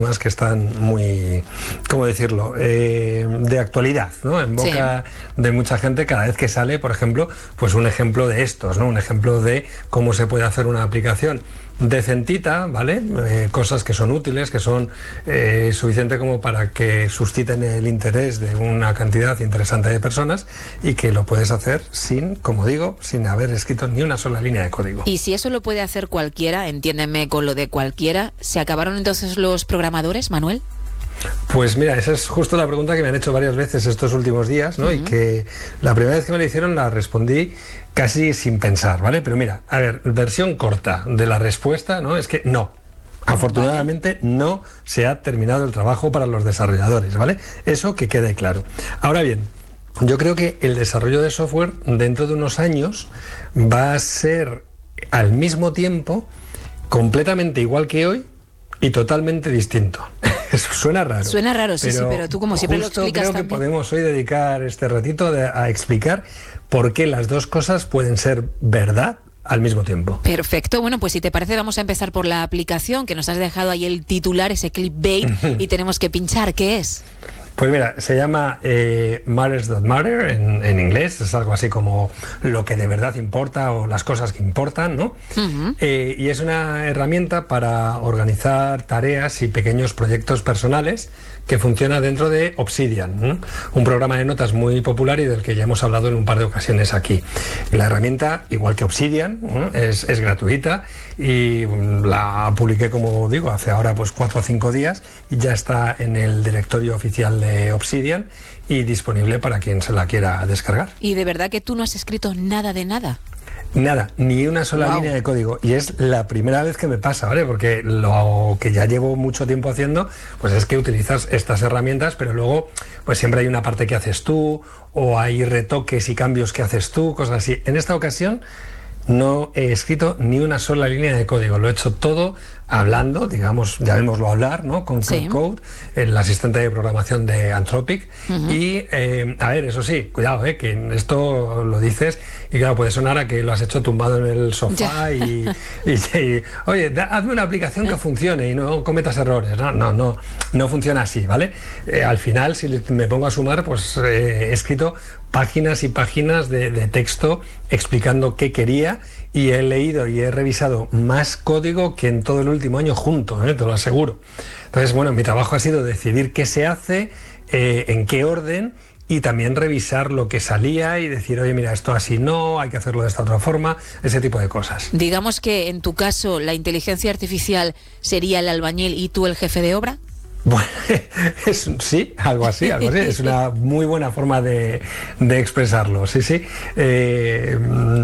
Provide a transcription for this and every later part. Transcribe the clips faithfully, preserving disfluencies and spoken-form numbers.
más que están muy, ¿cómo decirlo?, eh, de actualidad, ¿no? En boca sí. de mucha gente cada vez que sale, por ejemplo, pues un ejemplo de estos, ¿no? Un ejemplo de cómo se puede hacer una aplicación decentita, ¿vale? Eh, cosas que son útiles, que son eh, suficiente como para que susciten el interés de una cantidad interesante de personas y que lo puedes hacer sin, como digo, sin haber escrito ni una sola línea de código. Y si eso lo puede hacer cualquiera, entiéndeme con lo de cualquiera, ¿se acabaron entonces los programadores, Manuel? Pues mira, esa es justo la pregunta que me han hecho varias veces estos últimos días, ¿no? Uh-huh. Y que la primera vez que me la hicieron la respondí casi sin pensar, ¿vale? Pero mira, a ver, versión corta de la respuesta, ¿no? Es que no. Afortunadamente no se ha terminado el trabajo para los desarrolladores, ¿vale? Eso que quede claro. Ahora bien, yo creo que el desarrollo de software dentro de unos años va a ser al mismo tiempo completamente igual que hoy y totalmente distinto. Eso suena raro. Suena raro, sí, pero sí, pero tú como siempre lo explicas creo también. Que podemos hoy dedicar este ratito de, a explicar por qué las dos cosas pueden ser verdad al mismo tiempo. Perfecto, bueno, pues si te parece vamos a empezar por la aplicación, que nos has dejado ahí el titular, ese clickbait, y tenemos que pinchar. ¿Qué es? Pues mira, se llama eh, Matters That Matter en, en inglés, es algo así como lo que de verdad importa o las cosas que importan, ¿no? Uh-huh. Eh, y es una herramienta para organizar tareas y pequeños proyectos personales que funciona dentro de Obsidian, ¿no? Un programa de notas muy popular y del que ya hemos hablado en un par de ocasiones aquí. La herramienta, igual que Obsidian, ¿no? es, es gratuita y la publiqué, como digo, hace ahora pues cuatro o cinco días y ya está en el directorio oficial de Obsidian y disponible para quien se la quiera descargar. ¿Y de verdad que tú no has escrito nada de nada? Nada, ni una sola wow. línea de código. Y es la primera vez que me pasa, ¿vale? Porque lo que ya llevo mucho tiempo haciendo, pues es que utilizas estas herramientas, pero luego, pues siempre hay una parte que haces tú, o hay retoques y cambios que haces tú, cosas así. En esta ocasión no he escrito ni una sola línea de código. Lo he hecho todo hablando, digamos, llamémoslo hablar, ¿no? Con Cloud sí. Code, el asistente de programación de Anthropic. Uh-huh. Y, eh, a ver, eso sí, cuidado, ¿eh? Que esto lo dices y claro, puede sonar a que lo has hecho tumbado en el sofá y, y, y, oye, da, hazme una aplicación que funcione y no cometas errores. No, no, no, no funciona así, ¿vale? Eh, al final, si me pongo a sumar, pues eh, he escrito páginas y páginas de, de texto explicando qué quería y he leído y he revisado más código que en todo el último año junto, ¿eh? Te lo aseguro. Entonces, bueno, mi trabajo ha sido decidir qué se hace, eh, en qué orden y también revisar lo que salía y decir, oye, mira, esto así no, hay que hacerlo de esta otra forma, ese tipo de cosas. Digamos que en tu caso la inteligencia artificial sería el albañil y tú el jefe de obra. Bueno, es, sí, algo así, algo así. Es una muy buena forma de, de expresarlo, sí, sí. Eh,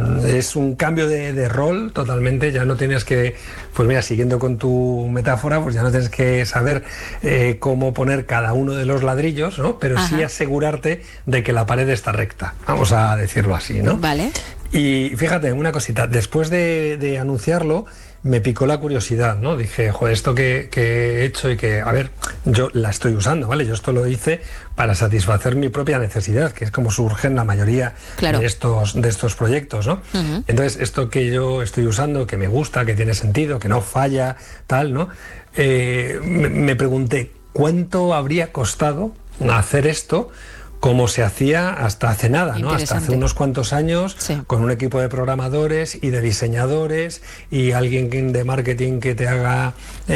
es un cambio de, de rol totalmente, ya no tienes que, pues mira, siguiendo con tu metáfora, pues ya no tienes que saber eh, cómo poner cada uno de los ladrillos, ¿no? Pero Ajá. sí asegurarte de que la pared está recta, vamos a decirlo así, ¿no? Vale. Y fíjate, una cosita, después de, de anunciarlo, me picó la curiosidad, ¿no? Dije, joder, esto que, que he hecho y que, a ver, yo la estoy usando, ¿vale? Yo esto lo hice para satisfacer mi propia necesidad, que es como surgen la mayoría claro. de estos de estos proyectos, ¿no? Uh-huh. Entonces, esto que yo estoy usando, que me gusta, que tiene sentido, que no falla, tal, ¿no? Eh, me, me pregunté, ¿cuánto habría costado hacer esto como se hacía hasta hace nada, ¿no? Hasta hace unos cuantos años, sí. con un equipo de programadores y de diseñadores y alguien de marketing que te haga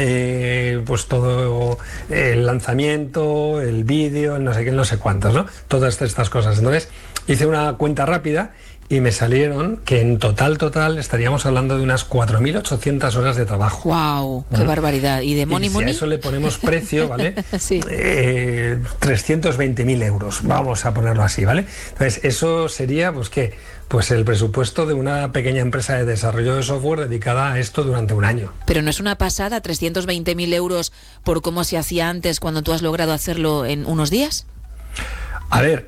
eh, pues todo el lanzamiento, el vídeo, el no sé qué, no sé cuántos, ¿no? Todas estas cosas. Entonces, hice una cuenta rápida y me salieron que en total, total, estaríamos hablando de unas cuatro mil ochocientas horas de trabajo. ¡Wow! ¡Qué ¿Mm? barbaridad! ¿Y de money, y si money? a eso le ponemos precio, ¿vale? sí. Eh, trescientos veinte mil euros, vamos a ponerlo así, ¿vale? Entonces, eso sería, pues, ¿qué? Pues el presupuesto de una pequeña empresa de desarrollo de software dedicada a esto durante un año. Pero no es una pasada, trescientos veinte mil euros por cómo se hacía antes cuando tú has logrado hacerlo en unos días. A ver,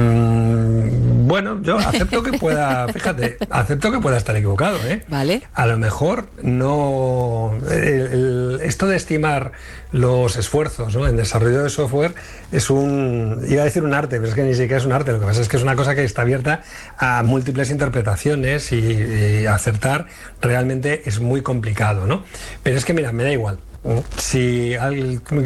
mmm, bueno, yo acepto que pueda, fíjate, acepto que pueda estar equivocado, ¿eh? Vale. A lo mejor no, el, el, esto de estimar los esfuerzos, ¿no? En desarrollo de software es un, iba a decir un arte, pero es que ni siquiera es un arte, lo que pasa es que es una cosa que está abierta a múltiples interpretaciones y, y acertar realmente es muy complicado, ¿no? Pero es que mira, me da igual. Si alguien